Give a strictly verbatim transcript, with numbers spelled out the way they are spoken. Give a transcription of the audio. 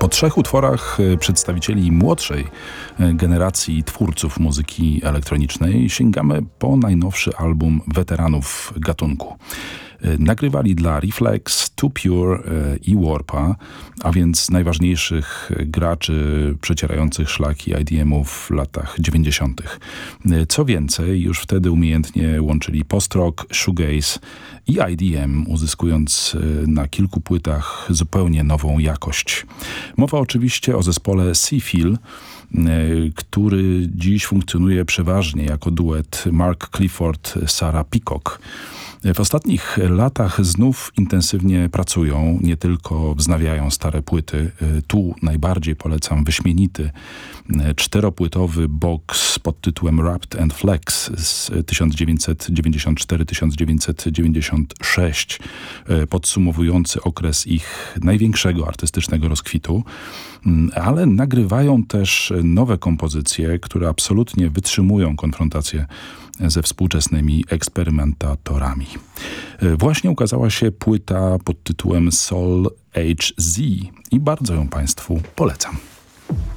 Po trzech utworach przedstawicieli młodszej generacji twórców muzyki elektronicznej sięgamy po najnowszy album weteranów gatunku. Nagrywali dla Reflex, Too Pure i Warpa, a więc najważniejszych graczy przecierających szlaki I D M-u w latach dziewięćdziesiątych. Co więcej, już wtedy umiejętnie łączyli post-rock, shoegaze i I D M, uzyskując na kilku płytach zupełnie nową jakość. Mowa oczywiście o zespole Seafeel, który dziś funkcjonuje przeważnie jako duet Mark Clifford-Sarah Peacock. W ostatnich latach znów intensywnie pracują, nie tylko wznawiają stare płyty. Tu najbardziej polecam wyśmienity czteropłytowy box pod tytułem Wrapped and Flex z tysiąc dziewięćset dziewięćdziesiąt cztery do tysiąc dziewięćset dziewięćdziesiąt sześć, podsumowujący okres ich największego artystycznego rozkwitu, ale nagrywają też nowe kompozycje, które absolutnie wytrzymują konfrontację ze współczesnymi eksperymentatorami. Właśnie ukazała się płyta pod tytułem Soul H Z i bardzo ją Państwu polecam.